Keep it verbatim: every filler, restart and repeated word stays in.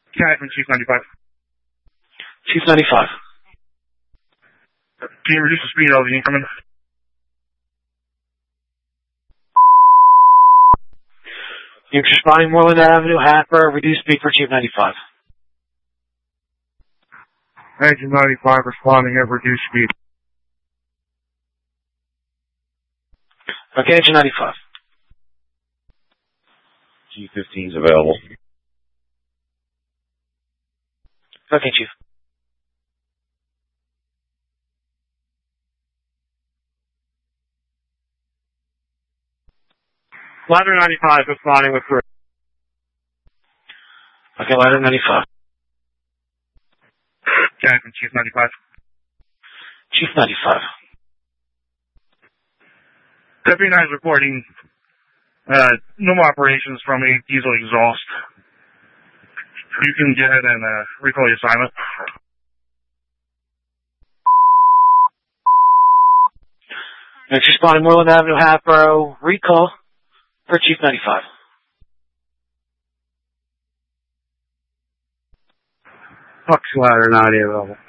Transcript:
Catchment, Chief ninety-five. Chief ninety-five. Can you reduce the speed of the increment? Units responding Moreland Avenue, Hatboro, reduced speed for Chief ninety-five. Engine ninety-five responding at reduced speed. Okay, Engine ninety-five. G fifteen is available. Okay, Chief. Ladder ninety-five responding with crew. Okay, Ladder ninety-five. Catchment, Chief ninety-five. Chief ninety-five. Deputy nine is reporting uh, no more operations from a diesel exhaust. You can go ahead and uh, recall your assignment. Next responding Moreland Avenue, Hatboro, recall for Chief ninety-five. Fox Ladder ninety available.